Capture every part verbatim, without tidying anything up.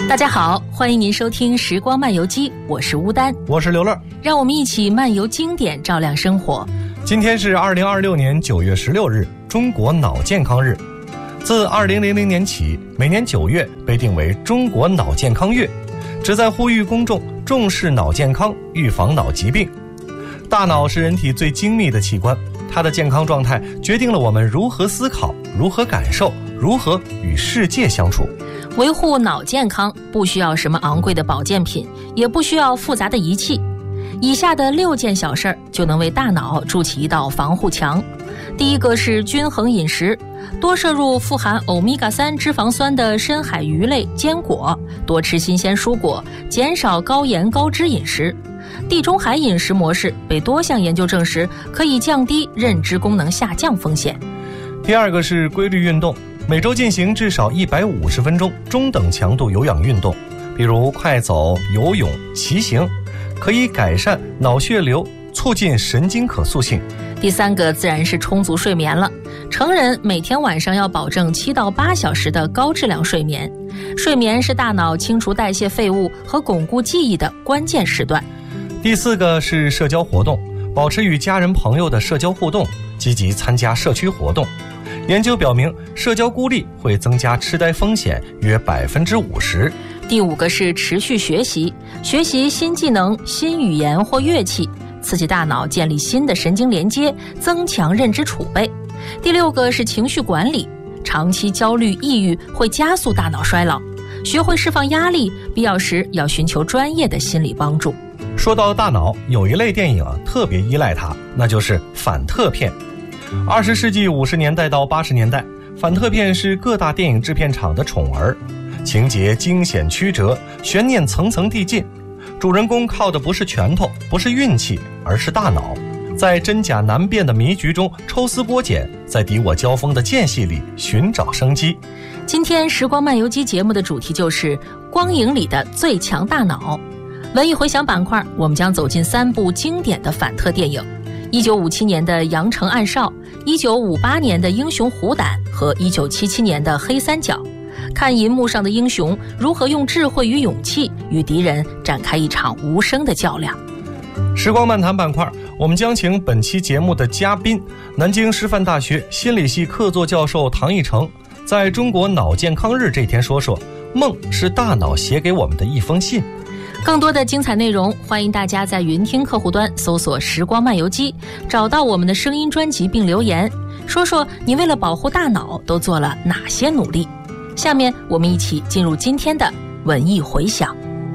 大家好，欢迎您收听《时光漫游记》，我是乌丹， 我是刘乐， 让我们一起漫游经典，照亮生活。 今天是二零二六年九月十六日，中国脑健康日。自二零零零年起，每年九月被定为中国脑健康月，旨在呼吁公众重视脑健康，预防脑疾病。大脑是人体最精密的器官，它的健康状态决定了我们如何思考，如何感受，如何与世界相处。 维护脑健康不需要什么昂贵的保健品，也不需要复杂的仪器，以下的六件小事儿就能为大脑筑起一道防护墙。第一个是均衡饮食，多摄入富含欧米伽三脂肪酸的深海鱼类、坚果，多吃新鲜蔬果，减少高盐高脂饮食。地中海饮食模式被多项研究证实可以降低认知功能下降风险。 第二个是规律运动，每周进行至少一百五十分钟中等强度有氧运动，比如快走、游泳、骑行，可以改善脑血流，促进神经可塑性。 第三个自然是充足睡眠了，成人每天晚上要保证七到八小时的高质量睡眠。睡眠是大脑清除代谢废物和巩固记忆的关键时段。 第四个是社交活动，保持与家人朋友的社交互动，积极参加社区活动。研究表明，社交孤立会增加痴呆风险约百分之五十。 第五个是持续学习，学习新技能、新语言或乐器，刺激大脑建立新的神经连接，增强认知储备。第六个是情绪管理，长期焦虑、抑郁会加速大脑衰老，学会释放压力，必要时要寻求专业的心理帮助。 说到大脑，有一类电影啊特别依赖它，那就是反特片。二十世纪五十年代到八十年代，反特片是各大电影制片厂的宠儿，情节惊险曲折，悬念层层递进，主人公靠的不是拳头，不是运气，而是大脑，在真假难辨的迷局中抽丝剥茧，在敌我交锋的间隙里寻找生机。 今天时光漫游记节目的主题就是光影里的最强大脑。文艺回响板块，我们将走进三部经典的反特电影：一九五七年的《羊城暗哨》，一九五八年的《英雄虎胆》和一九七七年的《黑三角》，看银幕上的英雄如何用智慧与勇气与敌人展开一场无声的较量。 时光漫谈板块，我们将请本期节目的嘉宾，南京师范大学心理系客座教授唐义成，在中国脑健康日这天说说，梦是大脑写给我们的一封信。 更多的精彩内容，欢迎大家在云听客户端搜索时光漫游记，找到我们的声音专辑并留言，说说你为了保护大脑都做了哪些努力。下面我们一起进入今天的文艺回响。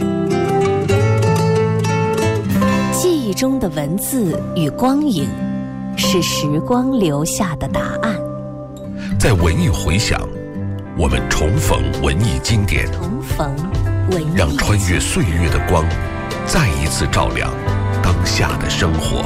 记忆中的文字与光影，是时光留下的答案。 在文艺回响，我们重逢文艺经典， 重逢文艺， 让穿越岁月的光再一次照亮当下的生活。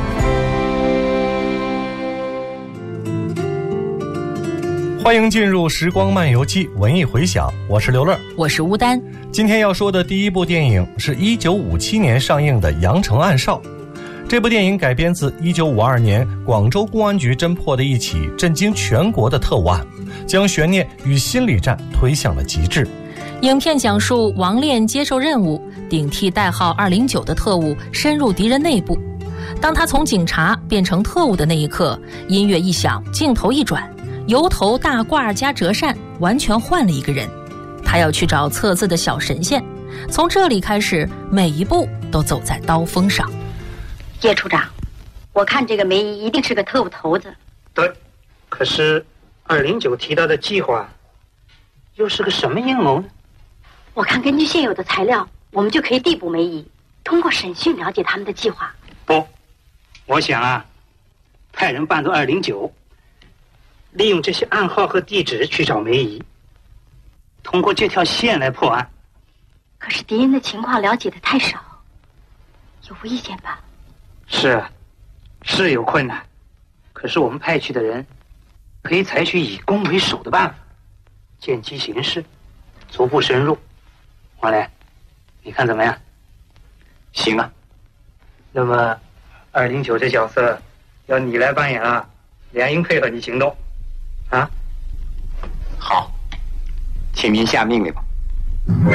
欢迎进入时光漫游记文艺回响，我是刘乐， 我是乌丹。 今天要说的第一部电影是一九五七年上映的《羊城暗哨》。这部电影改编自一九五二年广州公安局侦破的一起震惊全国的特务案，将悬念与心理战推向了极致。 影片讲述王炼接受任务，顶替代号二零九的特务深入敌人内部。当他从警察变成特务的那一刻，音乐一响，镜头一转，油头大褂加折扇，完全换了一个人。他要去找测字的小神仙，从这里开始，每一步都走在刀锋上。 叶处长，我看这个梅姨一定是个特务头子。 对，可是二零九提到的计划又是个什么阴谋呢？ 我看根据现有的材料，我们就可以逮捕梅姨，通过审讯了解他们的计划。 不，我想啊，派人扮作二零九，利用这些暗号和地址去找梅姨，通过这条线来破案。 可是敌人的情况了解的太少，有危险吧？ 是啊，是有困难，可是我们派去的人可以采取以攻为守的办法，见机行事，逐步深入。王磊，你看怎么样？ 行啊。 那么二零九这角色要你来扮演啊，联营配合你行动啊。 好，请您下命令吧。